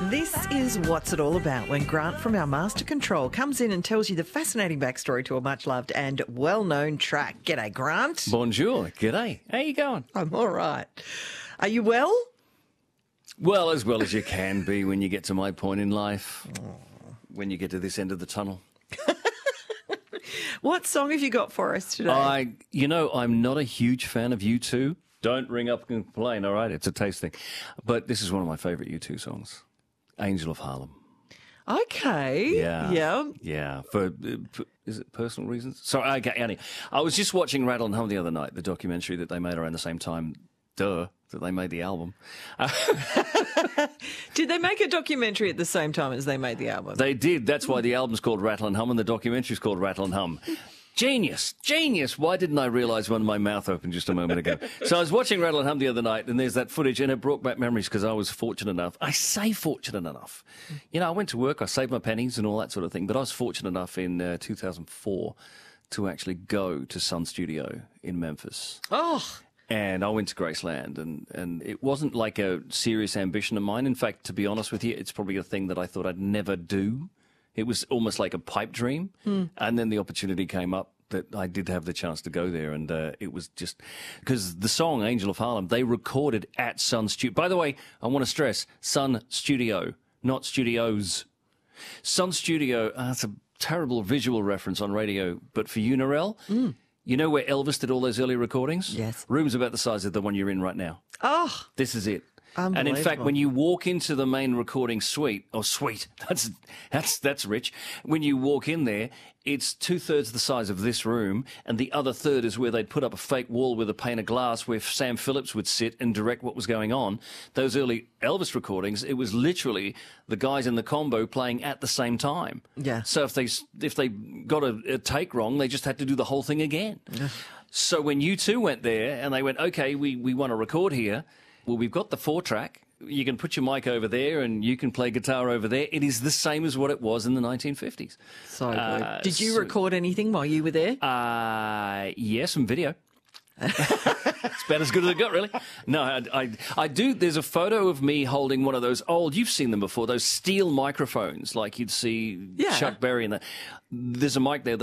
This is What's It All About when Grant from our Master Control comes in and tells you the fascinating backstory to a much-loved and well-known track. G'day, Grant. Bonjour. G'day. How you going? I'm all right. Are you well? Well as you can be when you get to my point in life, when you get to this end of the tunnel. What song have you got for us today? I'm not a huge fan of U2. Don't ring up and complain, all right? It's a taste thing. But this is one of my favourite U2 songs, Angel of Harlem. Okay. Yeah. Yeah. For is it personal reasons? Sorry, okay, Annie. I was just watching Rattle and Hum the other night, the documentary that they made around the same time, that they made the album. Did they make a documentary at the same time as they made the album? They did. That's why the album's called Rattle and Hum and the documentary's called Rattle and Hum. Genius. Why didn't I realise when my mouth opened just a moment ago? So I was watching Rattle and Hum the other night, and there's that footage, and it brought back memories because I was fortunate enough. I say fortunate enough. I went to work, I saved my pennies and all that sort of thing, but I was fortunate enough in 2004 to actually go to Sun Studio in Memphis. Oh. And I went to Graceland, and it wasn't like a serious ambition of mine. In fact, to be honest with you, it's probably a thing that I thought I'd never do. It was almost like a pipe dream. And then the opportunity came up that I did have the chance to go there. And it was just because the song Angel of Harlem, they recorded at Sun Studio. By the way, I want to stress Sun Studio, not studios. Sun Studio, that's a terrible visual reference on radio. But for you, Narelle, you know where Elvis did all those early recordings? Yes. Room's about the size of the one you're in right now. Oh. This is it. And in fact, when you walk into the main recording suite, that's rich. When you walk in there, it's 2/3 the size of this room, and the other third is where they'd put up a fake wall with a pane of glass where Sam Phillips would sit and direct what was going on. Those early Elvis recordings, it was literally the guys in the combo playing at the same time. Yeah. So if they got a take wrong, they just had to do the whole thing again. So when U2 went there and they went, okay, we want to record here. Well, we've got the 4-track. You can put your mic over there and you can play guitar over there. It is the same as what it was in the 1950s. So good. Did you record anything while you were there? Yeah, some video. It's about as good as it got, really. No, I do. There's a photo of me holding one of those old, you've seen them before, those steel microphones like you'd see Chuck Berry and that. There's a mic there.